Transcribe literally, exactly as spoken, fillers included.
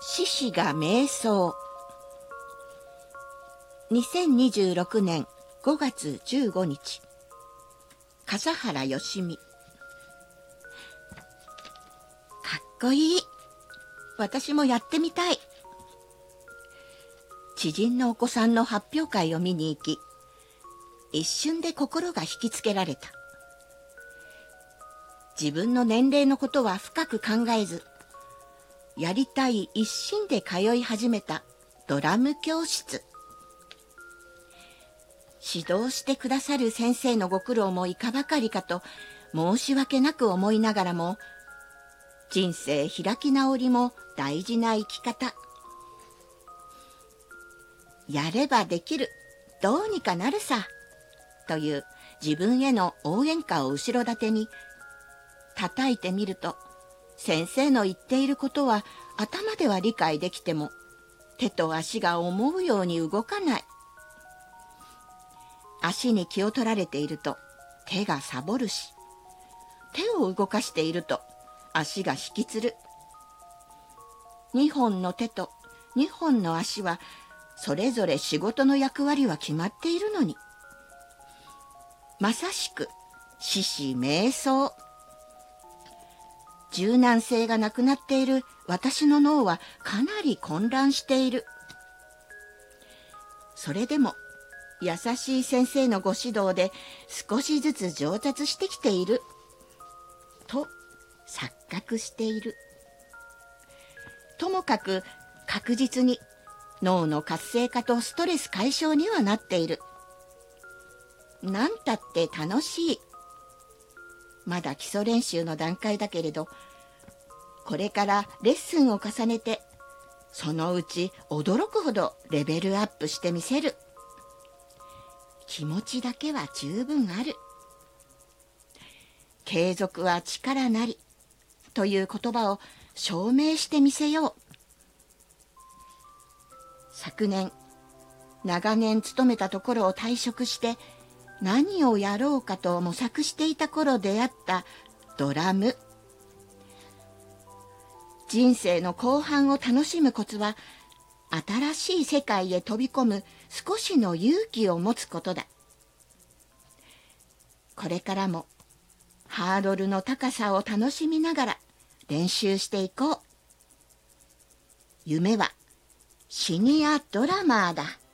獅子が瞑想。にせんにじゅうろくねんごがつじゅうごにち、笠原よしみ。かっこいい。私もやってみたい。知人のお子さんの発表会を見に行き、一瞬で心が引きつけられた。自分の年齢のことは深く考えず、やりたい一心で通い始めたドラム教室。指導してくださる先生のご苦労もいかばかりかと申し訳なく思いながらも、人生開き直りも大事な生き方。やればできる、どうにかなるさ、という自分への応援歌を後ろ盾に、叩いてみると、先生の言っていることは頭では理解できても、手と足が思うように動かない。足に気を取られていると手がサボるし、手を動かしていると足が引きつる。二本の手と二本の足はそれぞれ仕事の役割は決まっているのに。まさしく獅子瞑想。柔軟性がなくなっている私の脳はかなり混乱している。それでも優しい先生のご指導で少しずつ上達してきていると錯覚している。ともかく確実に脳の活性化とストレス解消にはなっている。なんたって楽しい。まだ基礎練習の段階だけれど、これからレッスンを重ねて、そのうち驚くほどレベルアップしてみせる。気持ちだけは十分ある。継続は力なりという言葉を証明してみせよう。昨年、長年勤めたところを退職して何をやろうかと模索していた頃出会ったドラム。人生の後半を楽しむコツは、新しい世界へ飛び込む少しの勇気を持つことだ。これからもハードルの高さを楽しみながら練習していこう。夢はシニアドラマーだ。